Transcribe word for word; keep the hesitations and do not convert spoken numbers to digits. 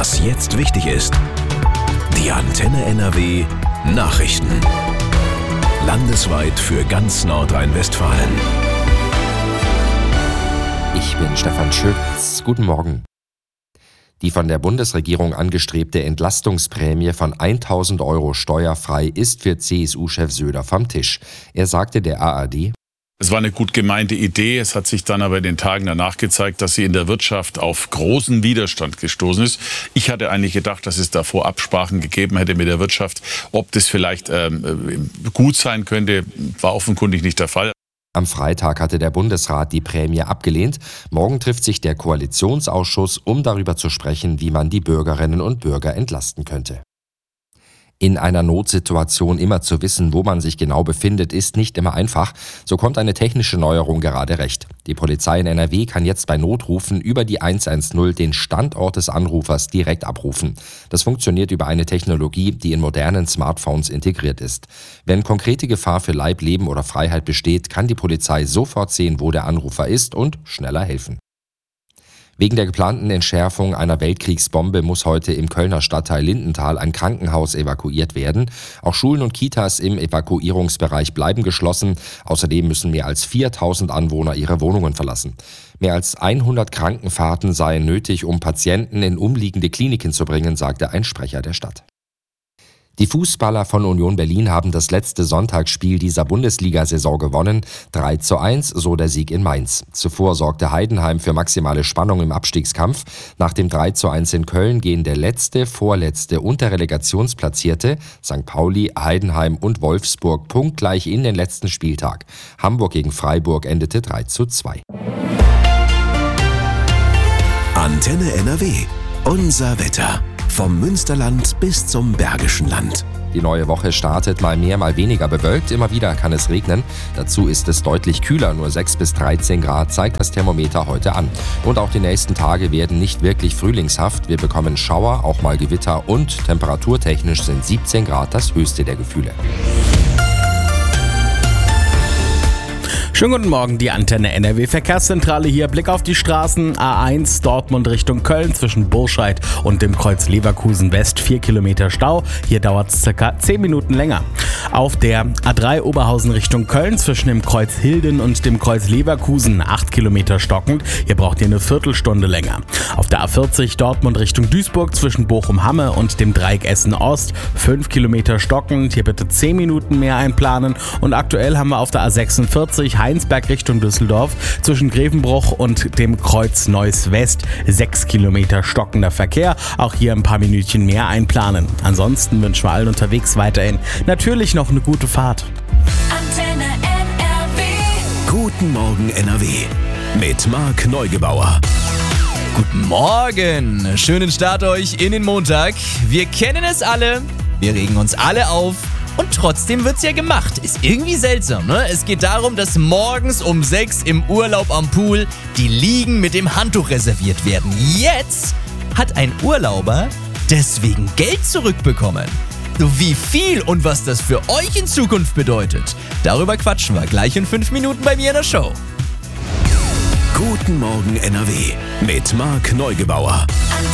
Was jetzt wichtig ist. Die Antenne N R W Nachrichten. Landesweit für ganz Nordrhein-Westfalen. Ich bin Stefan Schütz. Guten Morgen. Die von der Bundesregierung angestrebte Entlastungsprämie von tausend Euro steuerfrei ist für C S U-Chef Söder vom Tisch. Er sagte der A R D: Es war eine gut gemeinte Idee. Es hat sich dann aber in den Tagen danach gezeigt, dass sie in der Wirtschaft auf großen Widerstand gestoßen ist. Ich hatte eigentlich gedacht, dass es davor Absprachen gegeben hätte mit der Wirtschaft. Ob das vielleicht ähm, gut sein könnte, war offenkundig nicht der Fall. Am Freitag hatte der Bundesrat die Prämie abgelehnt. Morgen trifft sich der Koalitionsausschuss, um darüber zu sprechen, wie man die Bürgerinnen und Bürger entlasten könnte. In einer Notsituation immer zu wissen, wo man sich genau befindet, ist nicht immer einfach. So kommt eine technische Neuerung gerade recht. Die Polizei in N R W kann jetzt bei Notrufen über die hundertzehn den Standort des Anrufers direkt abrufen. Das funktioniert über eine Technologie, die in modernen Smartphones integriert ist. Wenn konkrete Gefahr für Leib, Leben oder Freiheit besteht, kann die Polizei sofort sehen, wo der Anrufer ist und schneller helfen. Wegen der geplanten Entschärfung einer Weltkriegsbombe muss heute im Kölner Stadtteil Lindenthal ein Krankenhaus evakuiert werden. Auch Schulen und Kitas im Evakuierungsbereich bleiben geschlossen. Außerdem müssen mehr als viertausend Anwohner ihre Wohnungen verlassen. Mehr als hundert Krankenfahrten seien nötig, um Patienten in umliegende Kliniken zu bringen, sagte ein Sprecher der Stadt. Die Fußballer von Union Berlin haben das letzte Sonntagsspiel dieser Bundesliga-Saison gewonnen. drei zu eins, so der Sieg in Mainz. Zuvor sorgte Heidenheim für maximale Spannung im Abstiegskampf. Nach dem drei zu eins in Köln gehen der letzte, vorletzte und der Relegationsplatzierte, Sankt Pauli, Heidenheim und Wolfsburg, punktgleich in den letzten Spieltag. Hamburg gegen Freiburg endete drei zu zwei. Antenne N R W. Unser Wetter. Vom Münsterland bis zum Bergischen Land. Die neue Woche startet mal mehr, mal weniger bewölkt. Immer wieder kann es regnen. Dazu ist es deutlich kühler. Nur sechs bis dreizehn Grad zeigt das Thermometer heute an. Und auch die nächsten Tage werden nicht wirklich frühlingshaft. Wir bekommen Schauer, auch mal Gewitter und temperaturtechnisch sind siebzehn Grad das höchste der Gefühle. Schönen guten Morgen, die Antenne N R W Verkehrszentrale hier. Blick auf die Straßen. A eins Dortmund Richtung Köln zwischen Burscheid und dem Kreuz Leverkusen West. vier Kilometer Stau. Hier dauert es circa zehn Minuten länger. Auf der A drei Oberhausen Richtung Köln zwischen dem Kreuz Hilden und dem Kreuz Leverkusen acht Kilometer stockend. Hier braucht ihr eine Viertelstunde länger. Auf der A vierzig Dortmund Richtung Duisburg zwischen Bochum-Hamme und dem Dreieck Essen-Ost fünf Kilometer stockend. Hier bitte zehn Minuten mehr einplanen. Und aktuell haben wir auf der A sechsundvierzig Heinsberg Richtung Düsseldorf zwischen Grevenbruch und dem Kreuz Neuss West sechs Kilometer stockender Verkehr. Auch hier ein paar Minütchen mehr einplanen. Ansonsten wünschen wir allen unterwegs weiterhin natürlich noch eine gute Fahrt. Antenne N R W. Guten Morgen N R W. Mit Marc Neugebauer. Guten Morgen. Schönen Start euch in den Montag. Wir kennen es alle. Wir regen uns alle auf. Und trotzdem wird's ja gemacht. Ist irgendwie seltsam, ne? Es geht darum, dass morgens um sechs im Urlaub am Pool die Liegen mit dem Handtuch reserviert werden. Jetzt hat ein Urlauber deswegen Geld zurückbekommen. Wie viel und was das für euch in Zukunft bedeutet, darüber quatschen wir gleich in fünf Minuten bei mir in der Show. Guten Morgen N R W. Mit Marc Neugebauer.